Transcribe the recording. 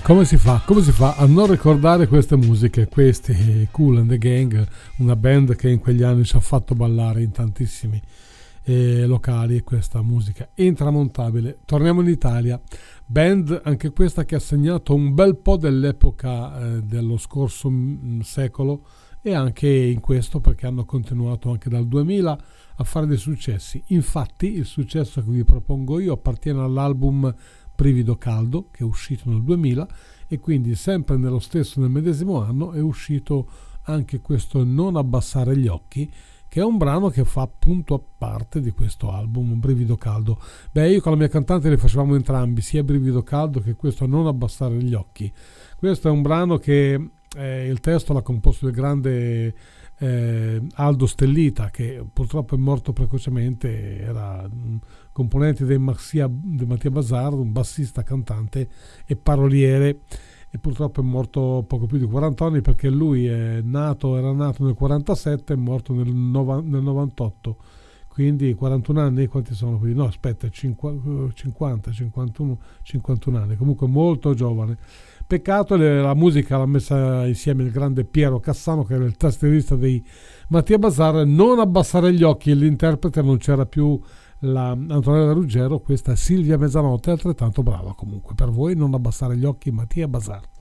Come si fa a non ricordare queste musiche, questi Kool and the Gang, una band che in quegli anni ci ha fatto ballare in tantissimi locali, e questa musica intramontabile. Torniamo in Italia, band anche questa che ha segnato un bel po' dell'epoca dello scorso secolo, e anche in questo, perché hanno continuato anche dal 2000 a fare dei successi. Infatti il successo che vi propongo io appartiene all'album Brivido Caldo, che è uscito nel 2000, e quindi sempre nel medesimo anno è uscito anche questo Non abbassare gli occhi, che è un brano che fa appunto a parte di questo album Brivido Caldo. Io con la mia cantante li facevamo entrambi, sia Brivido Caldo che questo Non abbassare gli occhi. Questo è un brano che il testo l'ha composto il grande Aldo Stellita, che purtroppo è morto precocemente. Era componente di Mattia Bazar, un bassista, cantante e paroliere, e purtroppo è morto poco più di 40 anni, perché lui era nato nel 47 e è morto nel 98, quindi 41 anni. Quanti sono qui? No, aspetta, 50, 51 anni, comunque molto giovane. Peccato, la musica l'ha messa insieme il grande Piero Cassano, che era il tastierista dei Mattia Bazar. Non abbassare gli occhi, l'interprete non c'era più, Antonella Ruggero. Questa è Silvia Mezzanotte, altrettanto brava comunque. Per voi Non abbassare gli occhi, Mattia Bazar.